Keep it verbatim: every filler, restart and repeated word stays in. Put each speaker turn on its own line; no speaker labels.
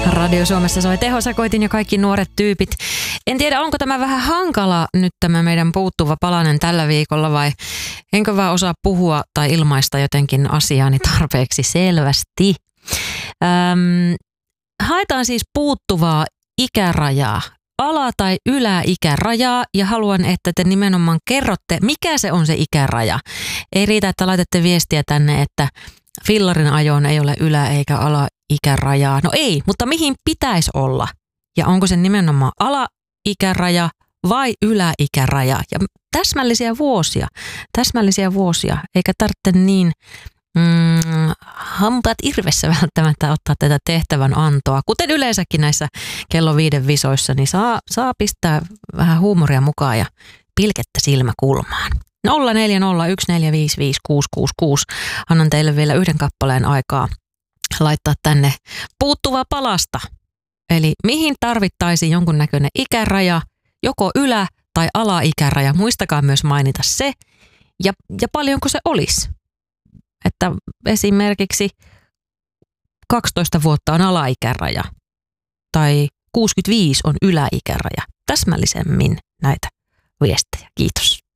Radio Suomessa soi tehosakoitin ja kaikki nuoret tyypit. En tiedä, onko tämä vähän hankala nyt tämä meidän puuttuva palanen tällä viikolla vai enkö vaan osaa puhua tai ilmaista jotenkin asiaani tarpeeksi selvästi. Öm, haetaan siis puuttuvaa ikärajaa, ala- tai yläikärajaa ja haluan, että te nimenomaan kerrotte, mikä se on se ikäraja. Ei riitä, että laitatte viestiä tänne, että fillarin ajoon ei ole ylä- eikä alaikärajaa. No ei, mutta mihin pitäisi olla? Ja onko se nimenomaan alaikäraja vai yläikäraja? Ja täsmällisiä vuosia, täsmällisiä vuosia, eikä tarvitse niin mm, hampaat irvessä välttämättä ottaa tätä tehtävän antoa. Kuten yleensäkin näissä kello viiden visoissa, niin saa, saa pistää vähän huumoria mukaan ja pilkettä silmäkulmaan. nolla neljä nolla yksi neljä viisi viisi kuusi kuusi kuusi. Annan teille vielä yhden kappaleen aikaa laittaa tänne puuttuvaa palasta. Eli mihin tarvittaisiin jonkunnäköinen ikäraja, joko ylä- tai alaikäraja. Muistakaa myös mainita se ja, ja paljonko se olisi. Että esimerkiksi kaksitoista vuotta on alaikäraja tai kuusikymmentäviisi on yläikäraja. Täsmällisemmin näitä viestejä. Kiitos.